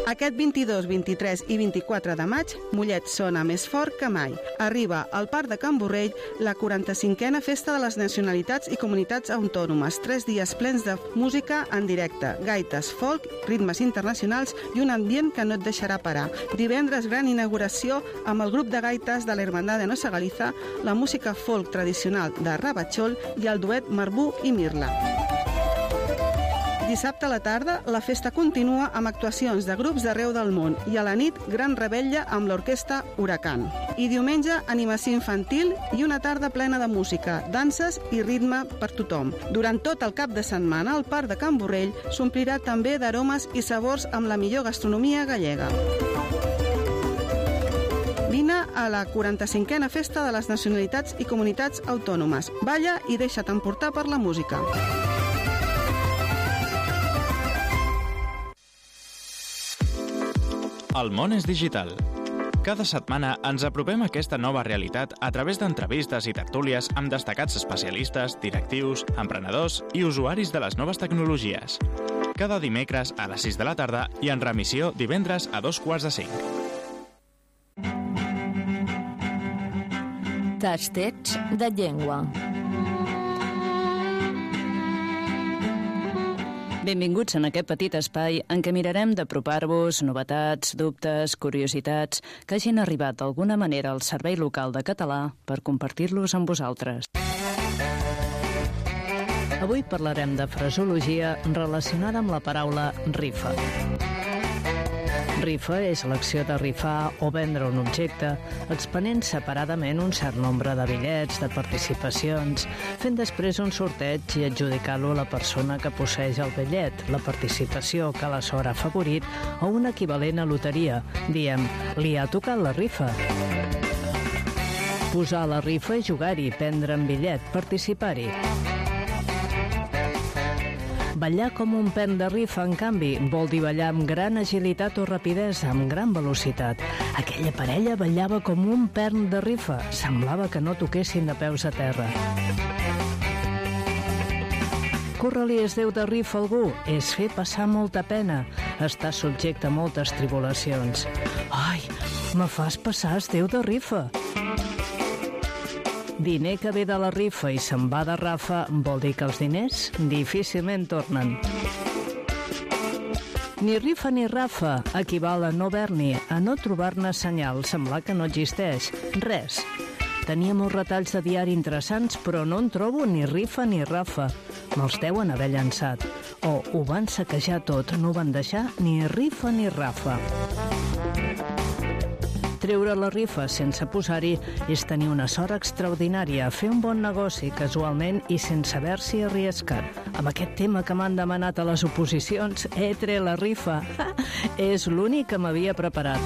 Aquest 22, 23 i 24 de maig, Mollet sona més fort que mai. Arriba al Parc de Can Borrell la 45a Festa de les Nacionalitats i Comunitats Autònomes. 3 dies plens de música en directe, gaites, folk, ritmes internacionals i un ambient que no et deixarà parar. Divendres, gran inauguració amb el grup de gaites de l'Hermandad de Nosa Galiza, la música folk tradicional de Rabachol i el duet Marbú i Mirla. Dissabte a la tarda, la festa continua amb actuacions de grups d'arreu del món i a la nit, gran revetlla amb l'orquestra Huracán. I diumenge, animació infantil i una tarda plena de música, danses i ritme per tothom. Durant tot el cap de setmana, el Parc de Can Borrell s'omplirà també d'aromes i sabors amb la millor gastronomia gallega. Vine a la 45a Festa de les Nacionalitats i Comunitats Autònomes. Balla i deixa't emportar per la música. El món és digital. Cada setmana ens apropem a aquesta nova realitat a través d'entrevistes i tertúlies amb destacats especialistes, directius, emprenedors i usuaris de les noves tecnologies. Cada dimecres a les 6 de la tarda i en remissió divendres a 4:45. Tastets de llengua. Benvinguts en aquest petit espai en què mirarem d'apropar-vos novetats, dubtes, curiositats que hagin arribat d'alguna manera al Servei Local de Català per compartir-los amb vosaltres. Avui parlarem de fraseologia relacionada amb la paraula rifa. Rifa és l'acció de rifar o vendre un objecte, expenent separadament un cert nombre de bitllets, de participacions, fent després un sorteig i adjudicar-lo a la persona que posseix el bitllet, la participació que la s'haurà afavorit o un equivalent a loteria. Diem, li ha tocat la rifa. Posar la rifa i jugar-hi, prendre en bitllet, participar-hi. Ballar com un pen de rifa, en canvi, vol dir ballar amb gran agilitat o rapidesa, amb gran velocitat. Aquella parella ballava com un pen de rifa. Semblava que no toquessin de peus a terra. Córrer-li es deu de rifa a algú és fer passar molta pena, estar subjecte a moltes tribulacions. Ai, me fas passar es deu de rifa. Diner que ve de la rifa i se'n va de rafa vol dir que els diners difícilment tornen. Ni rifa ni rafa equival a no haver-n'hi, a no trobar-ne senyal, semblar que no existeix. Res. Tenia molts retalls de diari interessants, però no en trobo ni rifa ni rafa. Me'ls deuen haver llançat. O ho van saquejar tot, no van deixar ni rifa ni rafa. Treure la rifa sense posar-hi és tenir una sort extraordinària, fer un bon negoci casualment i sense haver-s'hi arriscat. Amb aquest tema que m'han demanat a les oposicions, he tret la rifa. És l'únic que m'havia preparat.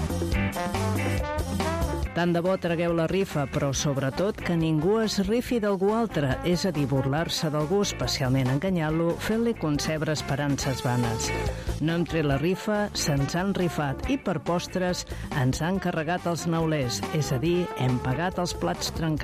Tant de bo tragueu la rifa, però sobretot que ningú es rifi d'algú altre, és a dir, burlar-se d'algú, especialment enganyant-lo, fent-li concebre esperances vanes. No hem tret la rifa, se'ns han rifat i per postres ens han carregat els neulers, és a dir, hem pagat els plats trencats.